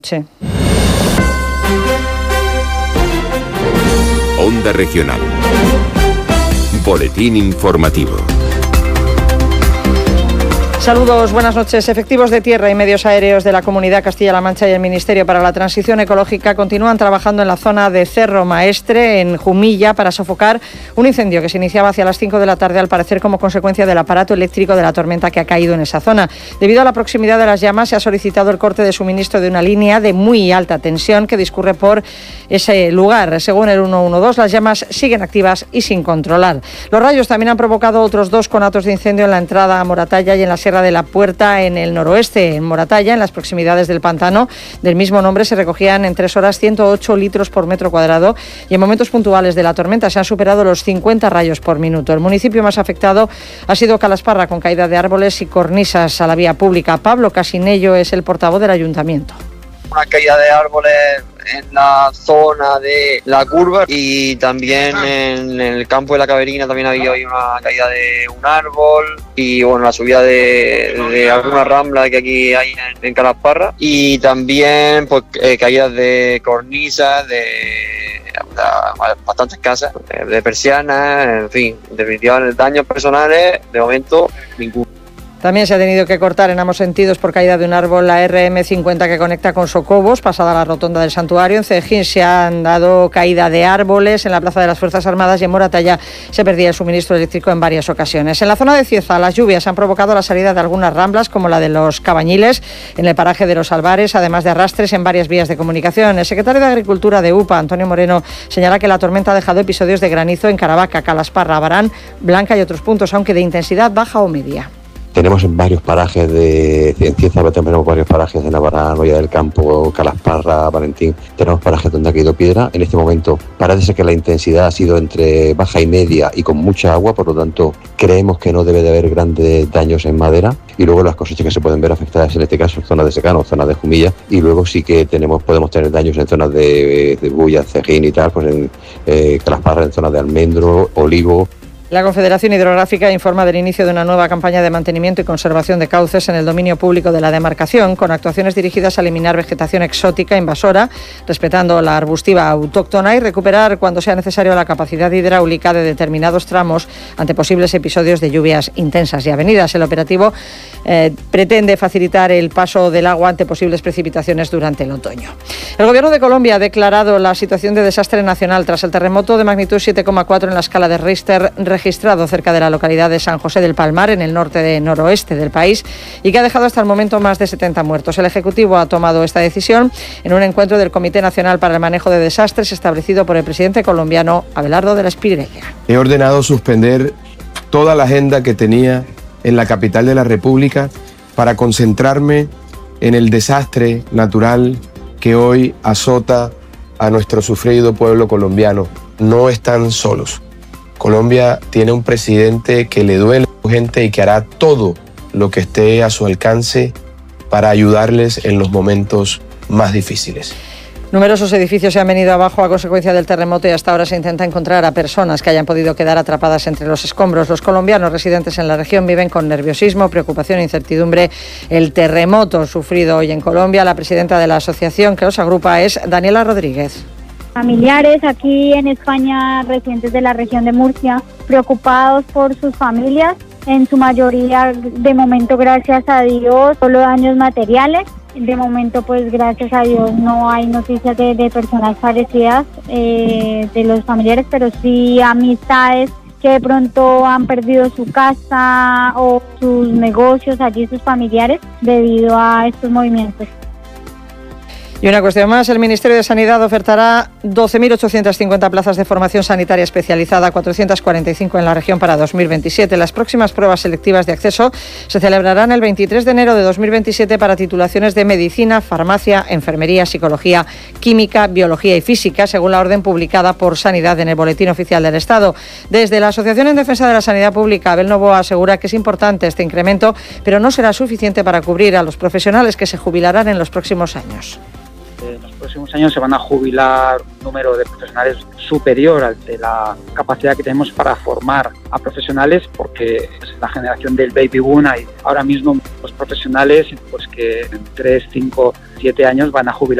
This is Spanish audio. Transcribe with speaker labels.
Speaker 1: Sí.
Speaker 2: Onda Regional. Boletín informativo.
Speaker 1: Saludos, buenas noches. Efectivos de tierra y medios aéreos de la Comunidad Castilla-La Mancha y el Ministerio para la Transición Ecológica continúan trabajando en la zona de Cerro Maestre, en Jumilla, para sofocar un incendio que se iniciaba hacia las 5 de la tarde, al parecer como consecuencia del aparato eléctrico de la tormenta que ha caído en esa zona. Debido a la proximidad de las llamas, se ha solicitado el corte de suministro de una línea de muy alta tensión que discurre por ese lugar. Según el 112, las llamas siguen activas y sin controlar. Los rayos también han provocado otros 2 conatos de incendio en la entrada a Moratalla y en la Sierra de la Puerta, en el noroeste. En Moratalla, en las proximidades del pantano del mismo nombre, se recogían en 3 horas 108 litros por metro cuadrado y en momentos puntuales de la tormenta se han superado los 50 rayos por minuto. El municipio más afectado ha sido Calasparra, con caída de árboles y cornisas a la vía pública. Pablo Casinello es el portavoz del ayuntamiento.
Speaker 3: Una caída de árboles en la zona de la curva y también en el campo de la Caverina también había hoy una caída de un árbol y bueno, la subida de alguna rambla que aquí hay en Calasparra y también pues caídas de cornisas, de bastantes casas, de persianas, en fin, definitivamente daños personales de momento ninguno.
Speaker 1: También se ha tenido que cortar en ambos sentidos por caída de un árbol la RM50 que conecta con Socobos, pasada la rotonda del santuario. En Cejín se han dado caída de árboles, en la Plaza de las Fuerzas Armadas y en Moratalla se perdía el suministro eléctrico en varias ocasiones. En la zona de Cieza, las lluvias han provocado la salida de algunas ramblas, como la de los Cabañiles, en el paraje de los Albares, además de arrastres en varias vías de comunicación. El secretario de Agricultura de UPA, Antonio Moreno, señala que la tormenta ha dejado episodios de granizo en Caravaca, Calasparra, Barán, Blanca y otros puntos, aunque de intensidad baja o media.
Speaker 4: Tenemos en varios parajes de Cieza, tenemos varios parajes de Navarra, Noya del Campo, Calasparra, Valentín. Tenemos parajes donde ha caído piedra. En este momento parece ser que la intensidad ha sido entre baja y media y con mucha agua, por lo tanto creemos que no debe de haber grandes daños en madera. Y luego las cosechas que se pueden ver afectadas en este caso, zonas de secano, zonas de Jumilla. Y luego sí que podemos tener daños en zonas de Bulla, Cejín y tal, pues en Calasparra, en zonas de almendro, olivo.
Speaker 1: La Confederación Hidrográfica informa del inicio de una nueva campaña de mantenimiento y conservación de cauces en el dominio público de la demarcación, con actuaciones dirigidas a eliminar vegetación exótica invasora, respetando la arbustiva autóctona y recuperar, cuando sea necesario, la capacidad hidráulica de determinados tramos ante posibles episodios de lluvias intensas y avenidas. El operativo pretende facilitar el paso del agua ante posibles precipitaciones durante el otoño. El Gobierno de Colombia ha declarado la situación de desastre nacional tras el terremoto de magnitud 7,4 en la escala de Richter registrado cerca de la localidad de San José del Palmar, en el noroeste del país, y que ha dejado hasta el momento más de 70 muertos. El Ejecutivo ha tomado esta decisión en un encuentro del Comité Nacional para el Manejo de Desastres establecido por el presidente colombiano Abelardo de la Espriella.
Speaker 5: He ordenado suspender toda la agenda que tenía en la capital de la República para concentrarme en el desastre natural que hoy azota a nuestro sufrido pueblo colombiano. No están solos. Colombia tiene un presidente que le duele a su gente y que hará todo lo que esté a su alcance para ayudarles en los momentos más difíciles.
Speaker 1: Numerosos edificios se han venido abajo a consecuencia del terremoto y hasta ahora se intenta encontrar a personas que hayan podido quedar atrapadas entre los escombros. Los colombianos residentes en la región viven con nerviosismo, preocupación e incertidumbre el terremoto sufrido hoy en Colombia. La presidenta de la asociación que los agrupa es Daniela Rodríguez.
Speaker 6: Familiares aquí en España, residentes de la región de Murcia, preocupados por sus familias, en su mayoría, de momento, gracias a Dios, solo daños materiales. De momento, pues gracias a Dios, no hay noticias de personas fallecidas de los familiares, pero sí amistades que de pronto han perdido su casa o sus negocios allí, sus familiares, debido a estos movimientos.
Speaker 1: Y una cuestión más, el Ministerio de Sanidad ofertará 12.850 plazas de formación sanitaria especializada, 445 en la región para 2027. Las próximas pruebas selectivas de acceso se celebrarán el 23 de enero de 2027 para titulaciones de medicina, farmacia, enfermería, psicología, química, biología y física, según la orden publicada por Sanidad en el Boletín Oficial del Estado. Desde la Asociación en Defensa de la Sanidad Pública, Abel Novoa asegura que es importante este incremento, pero no será suficiente para cubrir a los profesionales que se jubilarán en los próximos años.
Speaker 2: En los próximos años se van a jubilar un número de profesionales superior al de la capacidad que tenemos para formar a profesionales, porque es la generación del baby boom. Hay ahora mismo los profesionales pues que en 3, 5, 7 años van a jubilar